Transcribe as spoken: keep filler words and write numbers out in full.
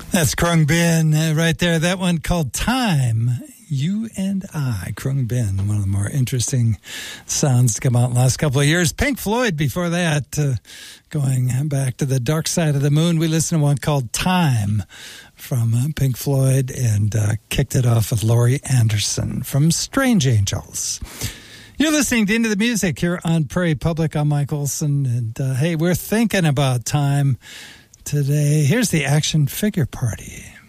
That's Khruangbin uh, right there. That one called Time. You and I. Khruangbin, one of the more interesting sounds to come out in the last couple of years. Pink Floyd before that, uh, going back to the Dark Side of the Moon. We listened to one called Time from uh, Pink Floyd and uh, kicked it off with Laurie Anderson from Strange Angels. You're listening to Into the Music here on Prairie Public. I'm Mike Olson. And uh, hey, we're thinking about time today. Here's the Action Figure Party.